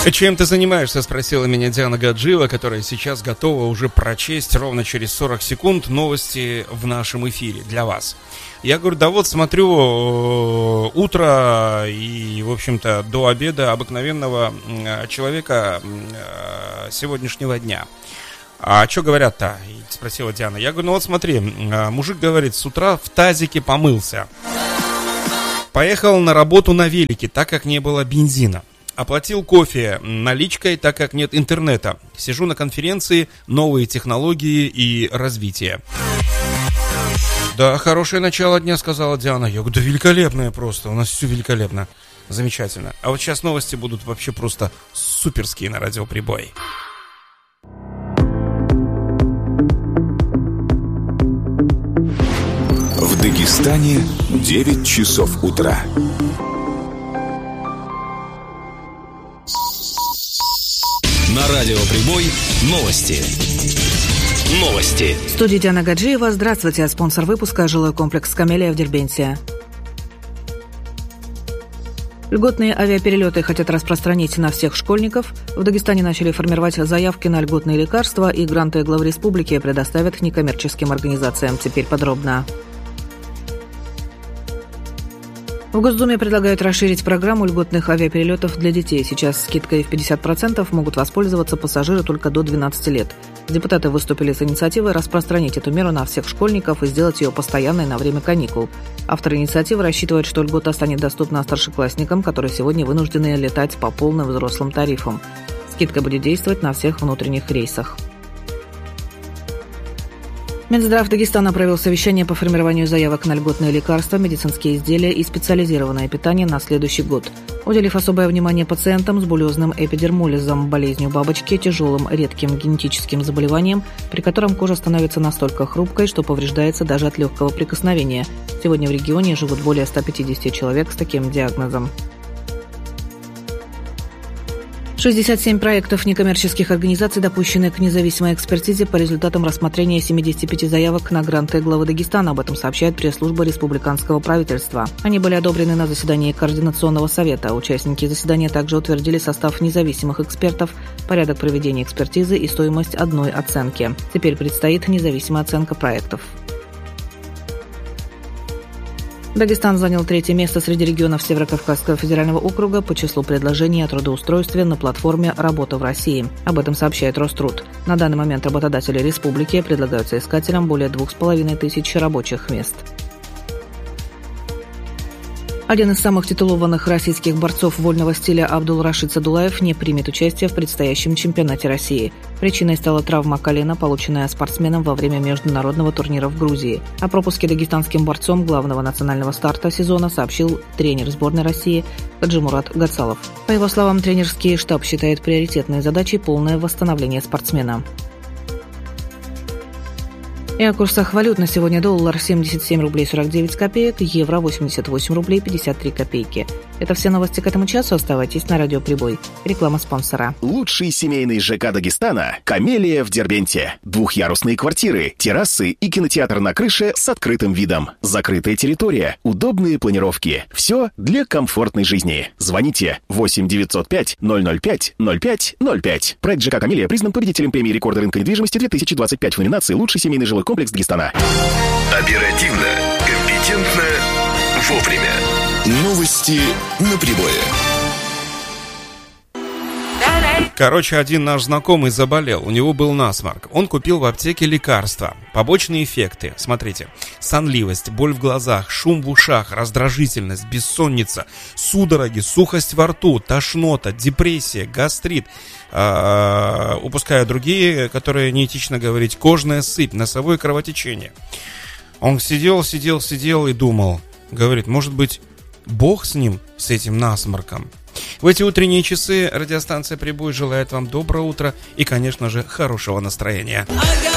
Чем ты занимаешься, спросила меня Диана Гаджиева, которая сейчас готова уже прочесть ровно через 40 секунд новости в нашем эфире для вас. Я говорю, да вот смотрю утро и, в общем-то, до обеда обыкновенного человека сегодняшнего дня. А что говорят-то? Спросила Диана. Я говорю, ну вот смотри, мужик говорит, с утра в тазике помылся. Поехал на работу на велике, так как не было бензина. Оплатил кофе наличкой, так как нет интернета. Сижу на конференции «Новые технологии и развитие». Да, хорошее начало дня, сказала Диана. Я говорю, да великолепное просто, у нас все великолепно. Замечательно. А вот сейчас новости будут вообще просто суперские на Радио Прибой. В Дагестане 9 часов утра. На Радио Прибой новости. В студии Диана Гаджиева. Здравствуйте. Спонсор выпуска — жилой комплекс «Камелия» в Дербенте. Льготные авиаперелеты хотят распространить на всех школьников. В Дагестане начали формировать заявки на льготные лекарства, и гранты главы республики предоставят некоммерческим организациям. Теперь подробно. В Госдуме предлагают расширить программу льготных авиаперелетов для детей. Сейчас скидкой в 50% могут воспользоваться пассажиры только до 12 лет. Депутаты выступили с инициативой распространить эту меру на всех школьников и сделать ее постоянной на время каникул. Авторы инициативы рассчитывают, что льгота станет доступна старшеклассникам, которые сегодня вынуждены летать по полным взрослым тарифам. Скидка будет действовать на всех внутренних рейсах. Минздрав Дагестана провел совещание по формированию заявок на льготные лекарства, медицинские изделия и специализированное питание на следующий год, уделив особое внимание пациентам с буллезным эпидермолизом, болезнью бабочки, тяжелым редким генетическим заболеванием, при котором кожа становится настолько хрупкой, что повреждается даже от легкого прикосновения. Сегодня в регионе живут более 150 человек с таким диагнозом. 67 проектов некоммерческих организаций допущены к независимой экспертизе по результатам рассмотрения 75 заявок на гранты главы Дагестана. Об этом сообщает пресс-служба республиканского правительства. Они были одобрены на заседании Координационного совета. Участники заседания также утвердили состав независимых экспертов, порядок проведения экспертизы и стоимость одной оценки. Теперь предстоит независимая оценка проектов. Дагестан занял 3-е место среди регионов Северокавказского федерального округа по числу предложений о трудоустройстве на платформе «Работа в России». Об этом сообщает Роструд. На данный момент работодатели республики предлагают соискателям более 2500 рабочих мест. Один из самых титулованных российских борцов вольного стиля Абдул-Рашид Садулаев не примет участие в предстоящем чемпионате России. Причиной стала травма колена, полученная спортсменом во время международного турнира в Грузии. О пропуске дагестанским борцом главного национального старта сезона сообщил тренер сборной России Хаджимурат Гацалов. По его словам, тренерский штаб считает приоритетной задачей полное восстановление спортсмена. И о курсах валют на сегодня: доллар 77 рублей 49 копеек, евро 88 рублей 53 копейки. Это все новости к этому часу. Оставайтесь на Радио Прибой. Реклама спонсора. Лучший семейный ЖК Дагестана – «Камелия» в Дербенте. Двухъярусные квартиры, террасы и кинотеатр на крыше с открытым видом. Закрытая территория, удобные планировки. Все для комфортной жизни. Звоните 8 905 005 05 05. Проект ЖК «Камелия» признан победителем премии «Рекорды рынка недвижимости» 2025 в номинации «Лучший семейный жилой комплекс Дагестана». Оперативно, компетентно, вовремя. Новости на Прибое. Короче, один наш знакомый заболел, у него был насморк. Он купил в аптеке лекарства. Побочные эффекты, смотрите: сонливость, боль в глазах, шум в ушах, раздражительность, бессонница, судороги, сухость во рту, тошнота, депрессия, гастрит. Упуская другие, которые неэтично говорить, кожная сыпь, носовое кровотечение. Он сидел и думал, говорит, может быть, Бог с ним, с этим насморком. В эти утренние часы радиостанция «Прибой» желает вам доброе утро и, конечно же, хорошего настроения.